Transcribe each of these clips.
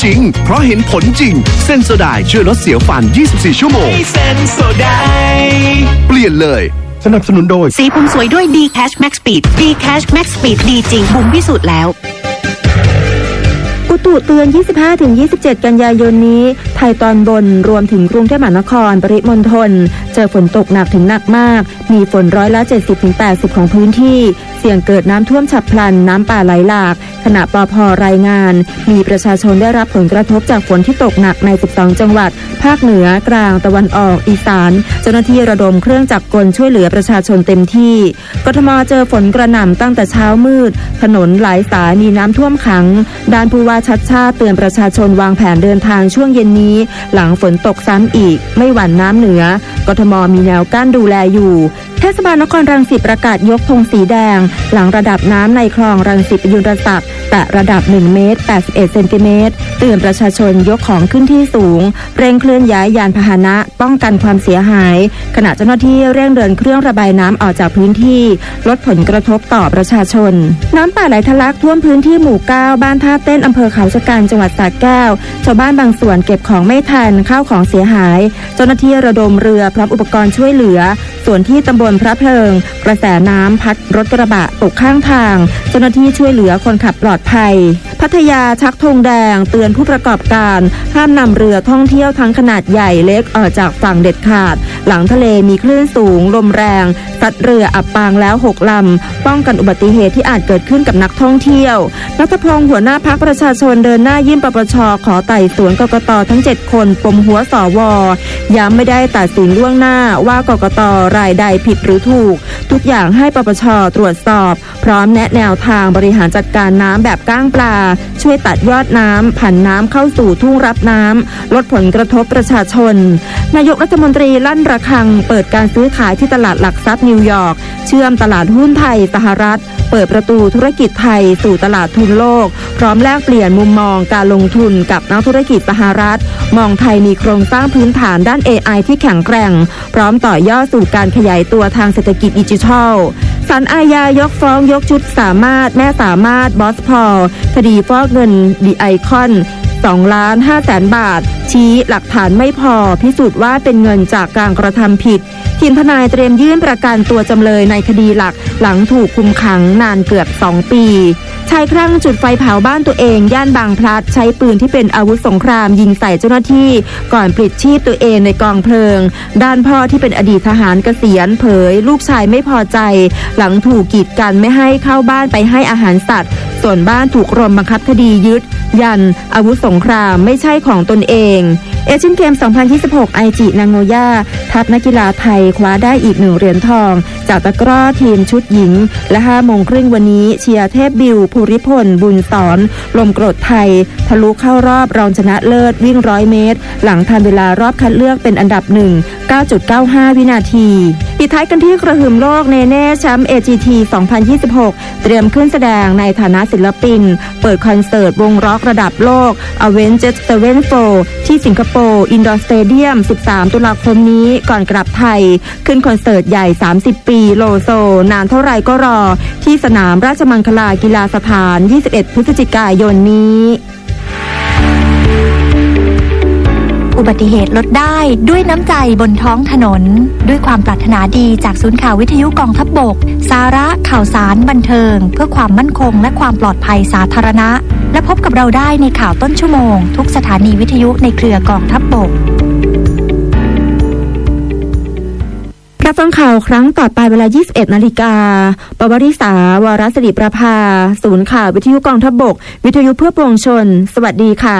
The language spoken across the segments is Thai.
จริงเพราะเห็นผลจริงเซนโซไดช่วยลดเสียวฟัน24ชั่วโมงเซนโซไดเปลี่ยนเลยสนับสนุนโดยสีผมสวยด้วย D Cash Max Speed D Cash Max Speed ดีจริงบุ๋มพิสูจน์แล้วอุตุเตือน 25-27 กันยายนนี้ไทยตอนบนรวมถึงกรุงเทพมหานครปริมณฑลเจอฝนตกหนักถึงหนักมากมีฝน70-80%ของพื้นที่เสี่ยงเกิดน้ำท่วมฉับพลันน้ำป่าไหลหลากขณะปภ.รายงานมีประชาชนได้รับผลกระทบจากฝนที่ตกหนักใน12จังหวัดภาคเหนือกลางตะวันออกอีสานเจ้าหน้าที่ระดมเครื่องจักรกลช่วยเหลือประชาชนเต็มที่กทม.เจอฝนกระหน่ำตั้งแต่เช้ามืดถนนหลายสายมีน้ำท่วมขังด้านผู้ว่าชัดชาติเตือนประชาชนวางแผนเดินทางช่วงเย็นนี้หลังฝนตกซ้ำอีกไม่หวั่นน้ำเหนือกทม.มีแนวกั้นดูแลอยู่เทศบาลนครรังสิตประกาศยกธงสีแดงหลังระดับน้ำในคลองรังสิตประยุรศักดิ์แต่ระดับ1เมตร81เซนติเมตรเตือนประชาชนยกของขึ้นที่สูงเร่งเคลื่อนย้ายยานพาหนะป้องกันความเสียหายขณะเจ้าหน้าที่เร่งเดินเครื่องระบายน้ำออกจากพื้นที่ลดผลกระทบต่อประชาชนน้ำป่าไหลทะลักท่วมพื้นที่หมู่9บ้านท่าเต้นอำเภอเขาชะกันจังหวัดสระแก้วชาวบ้านบางส่วนเก็บของไม่ทันข้าวของเสียหายเจ้าหน้าที่ระดมเรือพร้อมอุปกรณ์ช่วยเหลือส่วนที่ตำบลพระเพลิงกระแสน้ำพัดรถกระบะตกข้างทางเจ้าหน้าที่ช่วยเหลือคนขับปลอดภัยพัทยาชักธงแดงเตือนผู้ประกอบการห้ามนำเรือท่องเที่ยวทั้งขนาดใหญ่เล็กออกจากฝั่งเด็ดขาดหลังทะเลมีคลื่นสูงลมแรงซัดเรืออับปางแล้ว6ลำป้องกันอุบัติเหตุที่อาจเกิดขึ้นกับนักท่องเที่ยวรัฐพงษ์หัวหน้าพรรคประชาชนเดินหน้ายื่นปปช.ขอไต่สวนกกต.ทั้ง7คนปมหัวสว.ย้ำไม่ได้ตัดสินล่วงหน้าว่ากกต.รายใดผิดหรือถูกทุกอย่างให้ปปช.ตรวจสอบพร้อมแนะแนวทางบริหารจัดการน้ำแบบก้างปลาช่วยตัดยอดน้ำผันน้ำเข้าสู่ทุ่งรับน้ำลดผลกระทบประชาชนนายกรัฐมนตรีลั่นระฆังเปิดการซื้อขายที่ตลาดหลักทรัพย์นิวยอร์กเชื่อมตลาดหุ้นไทยสหรัฐเปิดประตูธุรกิจไทยสู่ตลาดทุนโลกพร้อมแลกเปลี่ยนมุมมองการลงทุนกับนักธุรกิจสหรัฐมองไทยมีโครงสร้างพื้นฐานด้าน AI ที่แข็งแกร่งพร้อมต่อยอดสู่การขยายตัวทางเศรษฐกิจดิจิทัลศาลอาญายกฟ้องยกชุดสามารถแม่สามารถบอสพอลคดีฟอกเงินดีไอคอน2,500,000 บาทชี้หลักฐานไม่พอพิสูจน์ว่าเป็นเงินจากการกระทำผิดทีมทนายเตรียมยื่นประกันตัวจำเลยในคดีหลักหลังถูกคุมขังนานเกือบ2 ปีชายคลั่งจุดไฟเผาบ้านตัวเองย่านบางพลัดใช้ปืนที่เป็นอาวุธสงครามยิงใส่เจ้าหน้าที่ก่อนปลิดชีพตัวเองในกองเพลิงด้านพ่อที่เป็นอดีตทหารเกษียณเผยลูกชายไม่พอใจหลังถูกกีดกันไม่ให้เข้าบ้านไปให้อาหารสัตว์ส่วนบ้านถูกรมบังคับคดียึดยันอาวุธสงครามไม่ใช่ของตนเองเอเชียนเกม 2026 ไอจินางโงย่าทัพนักกีฬาไทยคว้าได้อีก1เหรียญทองจากตะกร้อทีมชุดหญิงและ 5 โมงครึ่งวันนี้เชียร์เทพบิวภูริพลบุญสอนลมกรดไทยทะลุเข้ารอบรองชนะเลิศวิ่ง100เมตรหลังทันเวลารอบคัดเลือกเป็นอันดับ 9.95 วินาทีปิดท้ายกันที่กระหึ่มโลกเนเน่แชมป์ AGT 2026 เตรียมขึ้นแสดงในฐานะศิลปินเปิดคอนเสิร์ตวงร็อกระดับโลก Avenged Sevenfold ที่สิงคโปร์อินดอร์สเตเดียม 13 ตุลาคมนี้ก่อนกลับไทยขึ้นคอนเสิร์ตใหญ่ 30 ปีโลโซนานเท่าไรก็รอที่สนามราชมังคลากีฬาสถาน 21 พฤศจิกายนนี้อุบัติเหตุลดได้ด้วยน้ำใจบนท้องถนนด้วยความปรารถนาดีจากศูนย์ข่าววิทยุกองทัพบกสาระข่าวสารบันเทิงเพื่อความมั่นคงและความปลอดภัยสาธารณะและพบกับเราได้ในข่าวต้นชั่วโมงทุกสถานีวิทยุในเครือกองทัพบกรับฟังข่าวครั้งต่อไปเวลา 21 นาฬิกาปวริษาวรศิริประภาศูนย์ข่าววิทยุกองทัพบกวิทยุเพื่อปวงชนสวัสดีค่ะ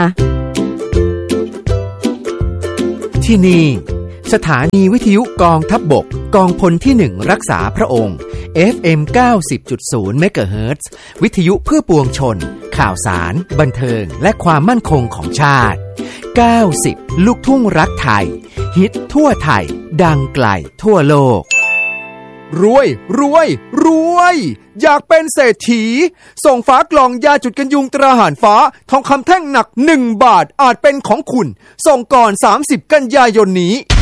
ที่นี่สถานีวิทยุกองทัพบกกองพลที่1รักษาพระองค์ FM 90.0 เมกะเฮิรตซ์วิทยุเพื่อปวงชนข่าวสารบันเทิงและความมั่นคงของชาติ90ลูกทุ่งรักไทยฮิตทั่วไทยดังไกลทั่วโลกรวยอยากเป็นเศรษฐีส่งฝากล่องยาจุดกันยุงตราหารฟ้าทองคำแท่งหนัก1 บาทอาจเป็นของคุณส่งก่อน30 กันยายนนี้